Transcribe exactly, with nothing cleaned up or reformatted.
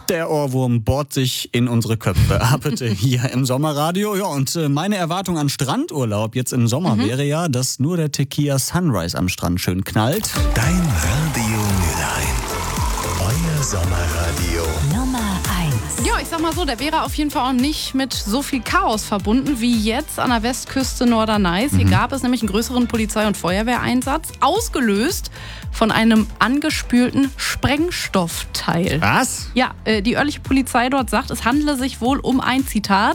Der Ohrwurm bohrt sich in unsere Köpfe. Ah, bitte, hier im Sommerradio. Ja, und äh, meine Erwartung an Strandurlaub jetzt im Sommer mhm. wäre ja, dass nur der Tequila Sunrise am Strand schön knallt. Dein Radio Mülheim. Euer Sommerradio. Nummer eins. Ja, ich sag mal so, der wäre auf jeden Fall auch nicht mit so viel Chaos verbunden wie jetzt an der Westküste Norderney. Mhm. Hier gab es nämlich einen größeren Polizei- und Feuerwehreinsatz, ausgelöst von einem angespülten Sprengstoffteil. Was? Ja, äh, die örtliche Polizei dort sagt, es handle sich wohl um ein, Zitat,